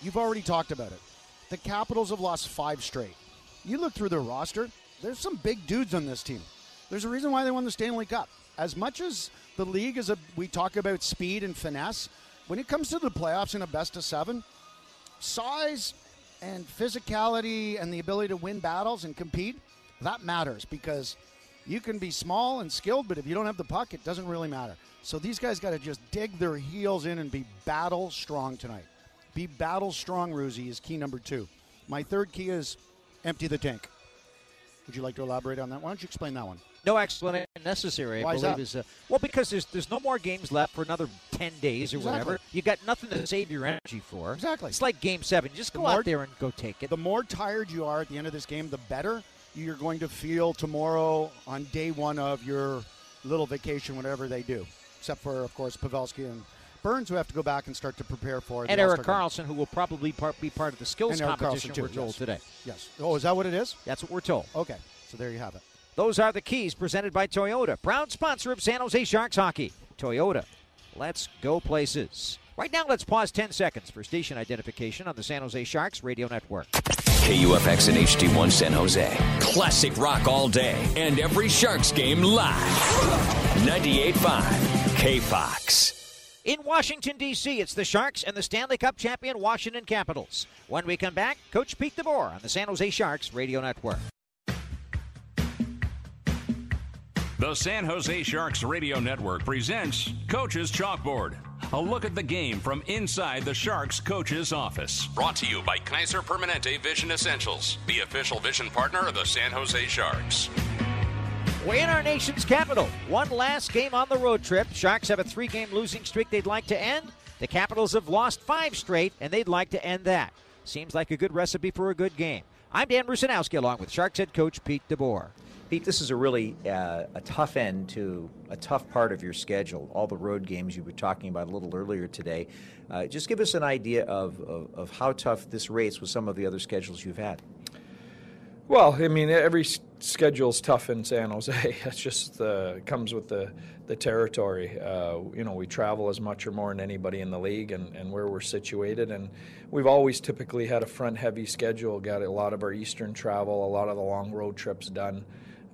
You've already talked about it. The Capitals have lost 5 straight. You look through their roster, there's some big dudes on this team. There's a reason why they won the Stanley Cup. As much as the league we talk about speed and finesse, when it comes to the playoffs in a best of 7, size and physicality and the ability to win battles and compete, that matters, because you can be small and skilled, but if you don't have the puck, it doesn't really matter. So these guys got to just dig their heels in and be battle strong tonight. Be battle strong, Ruzi, is key number 2. My third key is empty the tank. Would you like to elaborate on that? Why don't you explain that one? No explanation necessary, Why I believe. is that? Well, because there's no more games left for another 10 days or whatever. You got nothing to save your energy for. Exactly. It's like Game 7. Just go out there and go take it. The more tired you are at the end of this game, the better you're going to feel tomorrow on day 1 of your little vacation, whatever they do. Except for, of course, Pavelski and Burns, who have to go back and start to prepare for it. And Erik Karlsson, who will probably be part of the skills competition, we're told today. Yes. Oh, is that what it is? That's what we're told. Okay. So there you have it. Those are the keys presented by Toyota, proud sponsor of San Jose Sharks hockey. Toyota, let's go places. Right now, let's pause 10 seconds for station identification on the San Jose Sharks radio network. KUFX and HD1 San Jose. Classic rock all day and every Sharks game live. 98.5 KFOX. In Washington, D.C., it's the Sharks and the Stanley Cup champion Washington Capitals. When we come back, Coach Pete DeBoer on the San Jose Sharks radio network. The San Jose Sharks Radio Network presents Coach's Chalkboard. A look at the game from inside the Sharks coach's office. Brought to you by Kaiser Permanente Vision Essentials, the official vision partner of the San Jose Sharks. We're in our nation's capital. One last game on the road trip. Sharks have a 3-game losing streak they'd like to end. The Capitals have lost 5 straight, and they'd like to end that. Seems like a good recipe for a good game. I'm Dan Rusanowski, along with Sharks head coach Pete DeBoer. Pete, this is a really a tough end to a tough part of your schedule. All the road games you were talking about a little earlier today. Just give us an idea of how tough this race with some of the other schedules you've had. Well, I mean, every schedule's tough in San Jose. That's just comes with the territory. We travel as much or more than anybody in the league and where we're situated. And we've always typically had a front-heavy schedule, got a lot of our eastern travel, a lot of the long road trips done.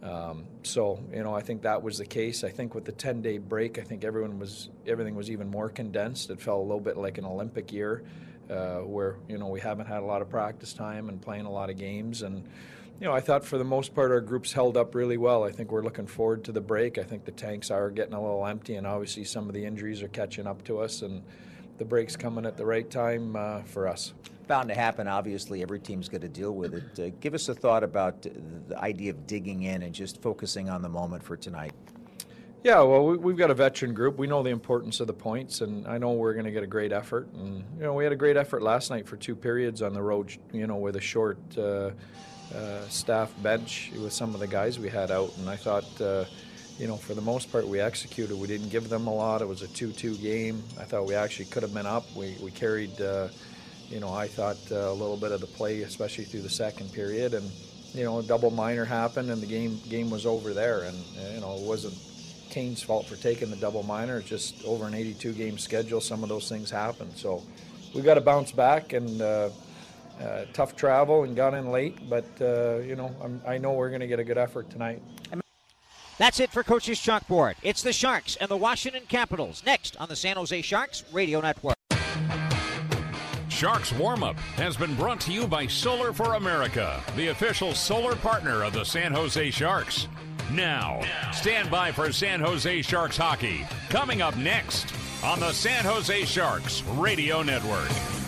I think that was the case. I think with the 10-day break, I think everything was even more condensed. It felt a little bit like an Olympic year where, we haven't had a lot of practice time and playing a lot of games. And, I thought for the most part our group's held up really well. I think we're looking forward to the break. I think the tanks are getting a little empty, and obviously some of the injuries are catching up to us, and the break's coming at the right time for us. Bound to happen, obviously. Every team's going to deal with it. Give us a thought about the idea of digging in and just focusing on the moment for tonight. Yeah, well, we've got a veteran group. We know the importance of the points, and I know we're going to get a great effort. And, we had a great effort last night for 2 periods on the road, with a short staff bench with some of the guys we had out. And I thought, for the most part, we executed. We didn't give them a lot. It was a 2-2 game. I thought we actually could have been up. We carried, I thought a little bit of the play, especially through the second period. And, a double minor happened, and the game was over there. And, it wasn't Kane's fault for taking the double minor. It's just over an 82-game schedule, some of those things happen. So we've got to bounce back, and tough travel and got in late. But, I know we're going to get a good effort tonight. That's it for Coach's Chalkboard. It's the Sharks and the Washington Capitals next on the San Jose Sharks Radio Network. Sharks Warm-Up has been brought to you by Solar for America, the official solar partner of the San Jose Sharks. Now, stand by for San Jose Sharks hockey, coming up next on the San Jose Sharks Radio Network.